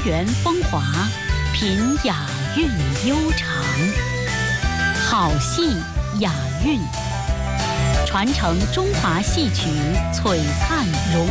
源风华，品雅韵悠长。好戏雅韵，传承中华戏曲璀璨荣